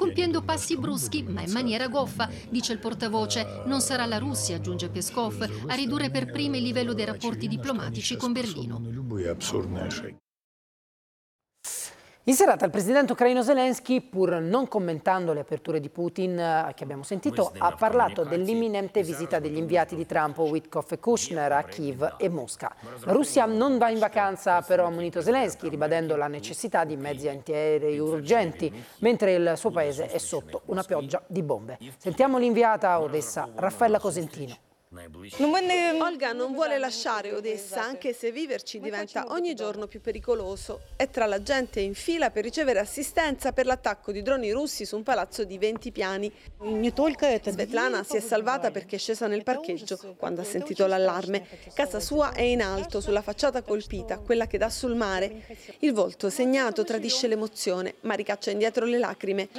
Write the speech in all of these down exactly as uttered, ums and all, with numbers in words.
compiendo passi bruschi ma in maniera goffa, dice il portavoce. Non sarà la Russia, aggiunge Peskov, a ridurre per prima il livello dei rapporti diplomatici con Berlino. In serata il presidente ucraino Zelensky, pur non commentando le aperture di Putin che abbiamo sentito, ha parlato dell'imminente visita degli inviati di Trump, Witkoff e Kushner, a Kiev e Mosca. La Russia non va in vacanza, però ha ammonito Zelensky, ribadendo la necessità di mezzi antiaerei urgenti, mentre il suo paese è sotto una pioggia di bombe. Sentiamo l'inviata a Odessa, Raffaella Cosentino. Olga non vuole lasciare Odessa, anche se viverci diventa ogni giorno più pericoloso. È tra la gente in fila per ricevere assistenza per l'attacco di droni russi su un palazzo di venti piani. Svetlana si è salvata perché è scesa nel parcheggio quando ha sentito l'allarme. Casa sua è in alto, sulla facciata colpita, quella che dà sul mare. Il volto segnato tradisce l'emozione, ma ricaccia indietro le lacrime.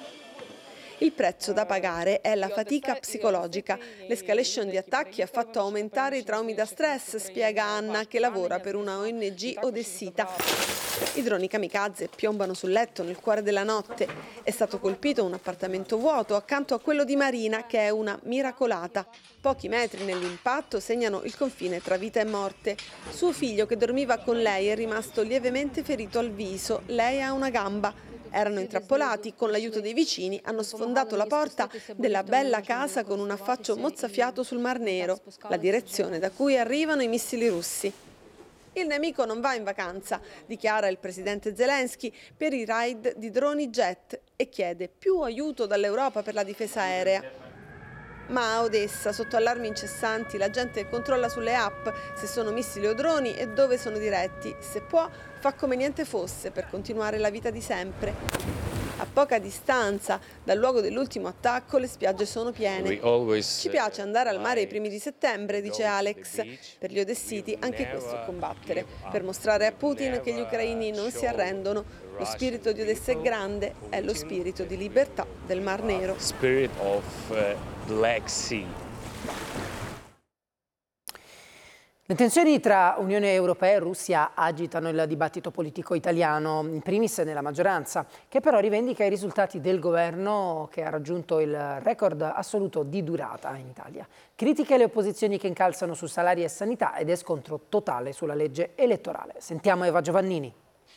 Il prezzo da pagare è la fatica psicologica. L'escalation di attacchi ha fatto aumentare i traumi da stress, spiega Anna, che lavora per una O N G odessita. I droni kamikaze piombano sul letto nel cuore della notte. È stato colpito un appartamento vuoto accanto a quello di Marina, che è una miracolata. Pochi metri nell'impatto segnano il confine tra vita e morte. Suo figlio, che dormiva con lei, è rimasto lievemente ferito al viso. Lei ha una gamba. Erano intrappolati, con l'aiuto dei vicini hanno sfondato la porta della bella casa con un affaccio mozzafiato sul Mar Nero, la direzione da cui arrivano i missili russi. Il nemico non va in vacanza, dichiara il presidente Zelensky, per i raid di droni jet e chiede più aiuto dall'Europa per la difesa aerea. Ma a Odessa, sotto allarmi incessanti, la gente controlla sulle app se sono missili o droni e dove sono diretti. Se può, fa come niente fosse per continuare la vita di sempre. A poca distanza dal luogo dell'ultimo attacco le spiagge sono piene. Ci piace andare al mare ai primi di settembre, dice Alex. Per gli odessiti anche questo è combattere, per mostrare a Putin che gli ucraini non si arrendono. Lo spirito di Odessa è grande, è lo spirito di libertà del Mar Nero. Spirit of Black Sea. Le tensioni tra Unione Europea e Russia agitano il dibattito politico italiano, in primis nella maggioranza, che però rivendica i risultati del governo che ha raggiunto il record assoluto di durata in Italia. Critiche le opposizioni che incalzano su salari e sanità ed è scontro totale sulla legge elettorale. Sentiamo Eva Giovannini.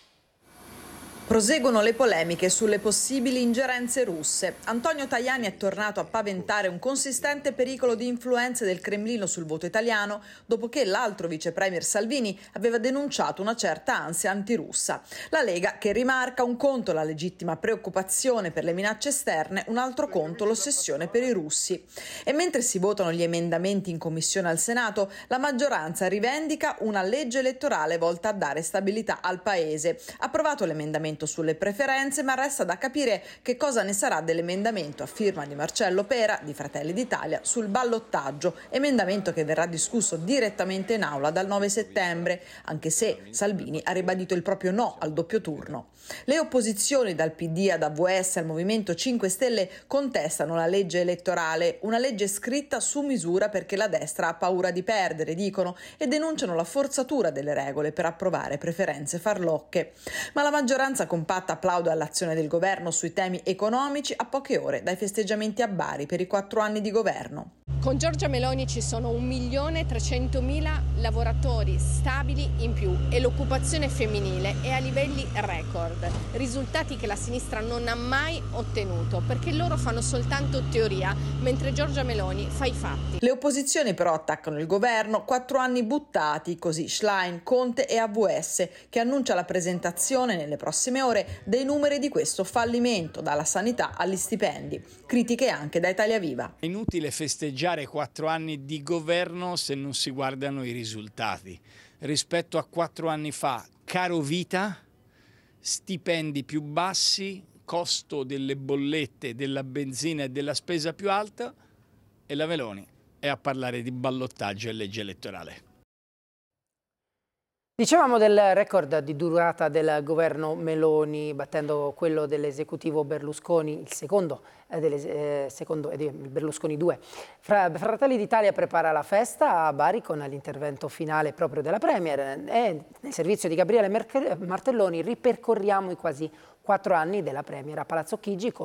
Proseguono le polemiche sulle possibili ingerenze russe. Antonio Tajani è tornato a paventare un consistente pericolo di influenze del Cremlino sul voto italiano dopo che l'altro vice premier Salvini aveva denunciato una certa ansia antirussa. La Lega, che rimarca un conto la legittima preoccupazione per le minacce esterne, un altro conto l'ossessione per i russi. E mentre si votano gli emendamenti in commissione al Senato, la maggioranza rivendica una legge elettorale volta a dare stabilità al Paese. Approvato l'emendamento sulle preferenze, ma resta da capire che cosa ne sarà dell'emendamento a firma di Marcello Pera di Fratelli d'Italia sul ballottaggio, emendamento che verrà discusso direttamente in aula dal nove settembre, anche se Salvini ha ribadito il proprio no al doppio turno. Le opposizioni dal P D ad A V S al Movimento cinque Stelle contestano la legge elettorale, una legge scritta su misura perché la destra ha paura di perdere, dicono, e denunciano la forzatura delle regole per approvare preferenze farlocche. Ma la maggioranza compatta applaude all'azione del governo sui temi economici a poche ore dai festeggiamenti a Bari per i quattro anni di governo. Con Giorgia Meloni ci sono un milione trecentomila lavoratori stabili in più e l'occupazione femminile è a livelli record, risultati che la sinistra non ha mai ottenuto perché loro fanno soltanto teoria, mentre Giorgia Meloni fa i fatti. Le opposizioni però attaccano il governo, quattro anni buttati, così Schlein, Conte e A V S, che annuncia la presentazione nelle prossime ore dei numeri di questo fallimento, dalla sanità agli stipendi. Critiche anche da Italia Viva. È inutile festeggiare quattro anni di governo se non si guardano i risultati. Rispetto a quattro anni fa, caro vita, stipendi più bassi, costo delle bollette, della benzina e della spesa più alta, e la Meloni è a parlare di ballottaggio e legge elettorale. Dicevamo del record di durata del governo Meloni, battendo quello dell'esecutivo Berlusconi, il secondo, eh, delle, eh, secondo eh, Berlusconi due. Fra, Fratelli d'Italia prepara la festa a Bari con l'intervento finale proprio della Premier e nel servizio di Gabriele Martelloni ripercorriamo i quasi quattro anni della Premier a Palazzo Chigi con